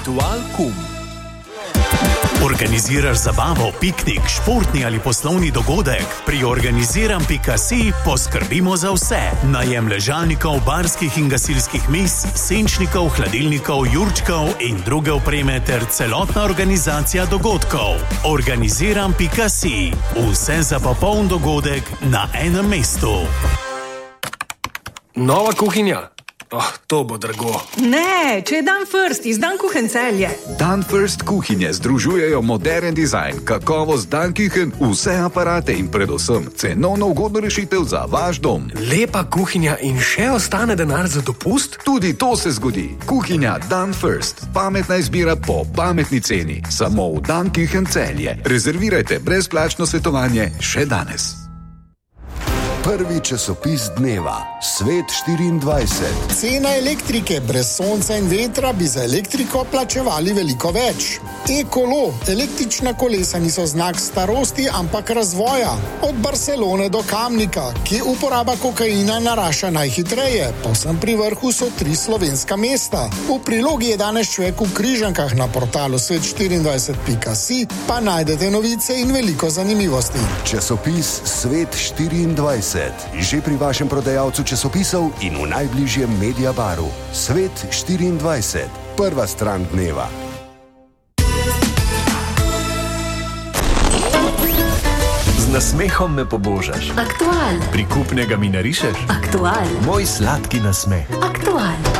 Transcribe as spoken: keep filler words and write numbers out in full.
Aktualkum. Organiziraš zabavo, piknik, športni ali poslovni dogodek? Pri organiziram pika si poskrbimo za vse. Najem ležalnikov, barskih in gasilskih mis, senčnikov, hladilnikov, jurčkov in druge opreme ter celotna organizacija dogodkov. Organiziram pika si. Vse za popoln dogodek na enem mestu. Nova kuhinja? Oh, to bo drago. Ne, če je Dan First iz Dan Kuchen Celje. Dan First kuhinje združujejo modern dizajn, kakovost Dan Kuchen, vse aparate in predvsem cenovno ugodno rešitev za vaš dom. Lepa kuhinja in še ostane denar za dopust? Tudi to se zgodi. Kuhinja Dan First. Pametna izbira po pametni ceni. Samo v Dan Kuchen Celje. Rezervirajte brezplačno svetovanje še danes. Prvi časopis dneva, Svet štiriindvajset. Cena elektrike brez sonca in vetra bi za elektriko plačevali veliko več. Ekolo, električna kolesa niso znak starosti, ampak razvoja. Od Barcelone do Kamnika, kje uporaba kokaina narašča najhitreje. Povsem pri vrhu so tri slovenska mesta. V prilogi je danes človek v Križankah na portalu svet štiriindvajset pika si, pa najdete novice in veliko zanimivosti. Časopis Svet štiriindvajset. Že pri vašem prodajalcu časopisov in v najbližjem Mediabaru. Svet štiriindvajset. Prva stran dneva. Z nasmehom me pobožaš. Aktual. Prikupnega mi narišeš. Aktual. Moj sladki nasmeh. Aktual.